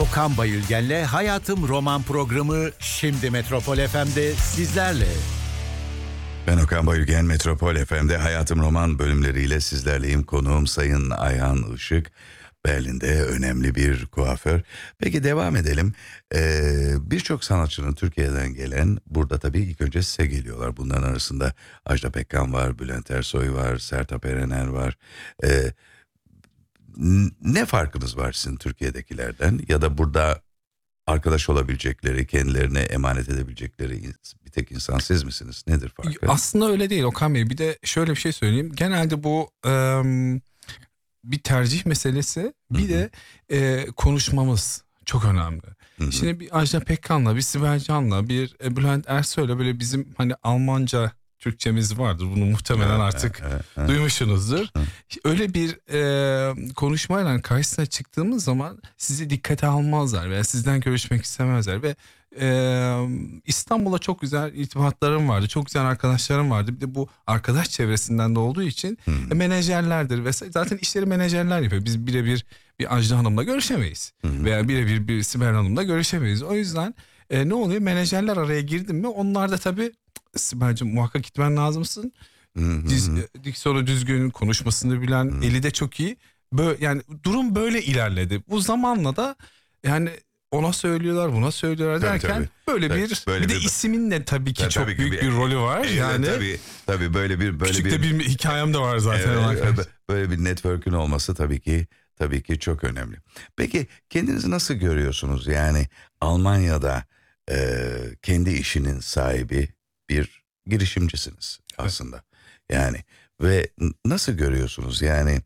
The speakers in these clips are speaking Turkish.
Okan Bayülgen'le Hayatım Roman programı şimdi Metropol FM'de sizlerle. Ben Okan Bayülgen, Metropol FM'de Hayatım Roman bölümleriyle sizlerleyim. Konuğum Sayın Ayhan Işık. Berlin'de önemli bir kuaför. Peki devam edelim. Birçok sanatçının Türkiye'den gelen, burada tabii ilk önce size geliyorlar. Bunların arasında Ajda Pekkan var, Bülent Ersoy var, Sertab Erener var. Ne farkınız var sizin Türkiye'dekilerden ya da burada arkadaş olabilecekleri, kendilerine emanet edebilecekleri bir tek insan siz misiniz? Nedir farkı? Aslında öyle değil Okan Bey. Bir de şöyle bir şey söyleyeyim. Genelde bu bir tercih meselesi. Bir de konuşmamız çok önemli. Hı-hı. Şimdi bir Ajda Pekkan'la, bir Sibel Can'la, bir Bülent Ersoy'la böyle bizim hani Almanca Türkçemiz vardır. Bunu muhtemelen artık duymuşsunuzdur. Öyle bir konuşmayla karşısına çıktığımız zaman sizi dikkate almazlar veya sizden görüşmek istemezler ve İstanbul'a çok güzel irtibatlarım vardı. Çok güzel arkadaşlarım vardı. Bir de bu arkadaş çevresinden de olduğu için menajerlerdir vesaire. Zaten işleri menajerler yapıyor. Biz birebir bir Ajda Hanım'la görüşemeyiz. Veya birebir bir Sibel Hanım'la görüşemeyiz. O yüzden ne oluyor? Menajerler araya girdi mi onlar da tabii Sibel'cim muhakkak gitmen lazımsın. Diksiyonu düzgün, konuşmasını bilen, eli de çok iyi. Yani durum böyle ilerledi. Bu zamanla da yani ona söylüyorlar, buna söylüyorlar derken böyle bir de ismin de tabii ki çok büyük bir rolü var. Yani tabii böyle küçük de bir hikayem de var zaten. Böyle bir network'ün olması tabii ki çok önemli. Peki kendinizi nasıl görüyorsunuz? Yani Almanya'da kendi işinin sahibi bir girişimcisiniz aslında. Yani ve nasıl görüyorsunuz? Yani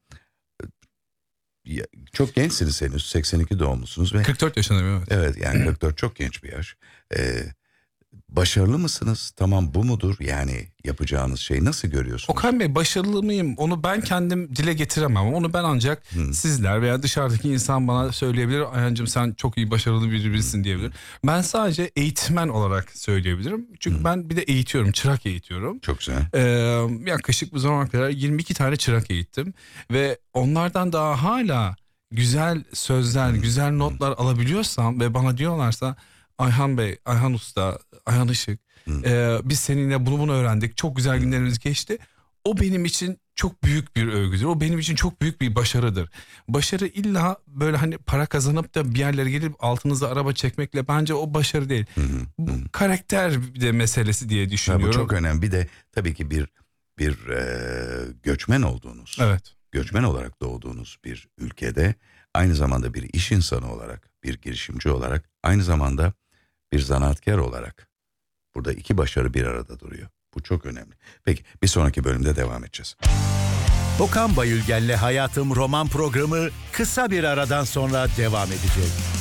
çok gençsiniz henüz, 82 doğumlusunuz ve 44 yaşındayım, evet. Evet, yani 44 çok genç bir yaş. Başarılı mısınız? Tamam, bu mudur? Yani yapacağınız şey nasıl görüyorsunuz? Okan Bey, başarılı mıyım? Onu ben kendim dile getiremem. Onu ben ancak sizler veya dışarıdaki insan bana söyleyebilir. Ayhancığım sen çok iyi, başarılı birisin diyebilir. Ben sadece eğitmen olarak söyleyebilirim. Çünkü ben bir de eğitiyorum, çırak eğitiyorum. Çok güzel. Yaklaşık bu zamana kadar 22 tane çırak eğittim. Ve onlardan daha hala güzel sözler, güzel notlar alabiliyorsam ve bana diyorlarsa Ayhan Bey, Ayhan Usta, Ayhan Işık, biz seninle bunu öğrendik. Çok güzel günlerimiz geçti. O benim için çok büyük bir övgüdür. O benim için çok büyük bir başarıdır. Başarı illa böyle hani para kazanıp da bir yerlere gelip altınıza araba çekmekle bence o başarı değil. Bu karakter de meselesi diye düşünüyorum. Bu çok önemli. Bir de tabii ki bir göçmen olduğunuz. Evet. Göçmen olarak doğduğunuz bir ülkede aynı zamanda bir iş insanı olarak, bir girişimci olarak, aynı zamanda bir zanaatkar olarak burada iki başarı bir arada duruyor. Bu çok önemli. Peki bir sonraki bölümde devam edeceğiz. Okan Bayülgen'le Hayatım Roman programı kısa bir aradan sonra devam edecek.